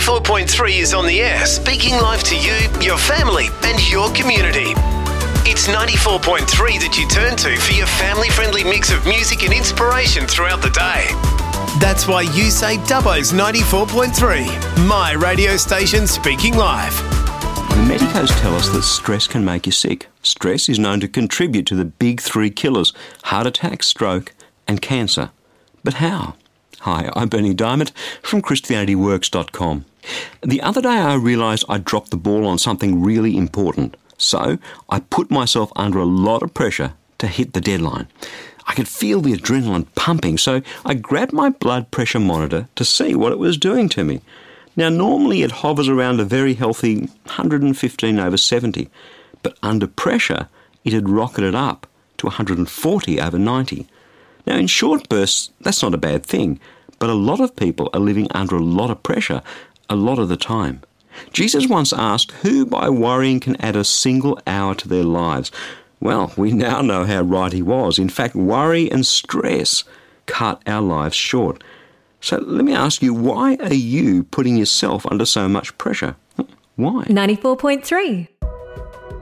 94.3 is on the air, speaking live to you, your family and your community. It's 94.3 that you turn to for your family-friendly mix of music and inspiration throughout the day. That's why you say Dubbo's 94.3, my radio station speaking live. The medicos tell us that stress can make you sick. Stress is known to contribute to the big three killers: heart attack, stroke and cancer. But how? Hi, I'm Bernie Diamond from ChristianityWorks.com. The other day I realised I dropped the ball on something really important. So I put myself under a lot of pressure to hit the deadline. I could feel the adrenaline pumping, so I grabbed my blood pressure monitor to see what it was doing to me. Now, normally it hovers around a very healthy 115/70, but under pressure it had rocketed up to 140/90. Now, in short bursts, that's not a bad thing, but a lot of people are living under a lot of pressure a lot of the time. Jesus once asked who by worrying can add a single hour to their lives. Well, we now know how right he was. In fact, worry and stress cut our lives short. So let me ask you, why are you putting yourself under so much pressure? Why? 94.3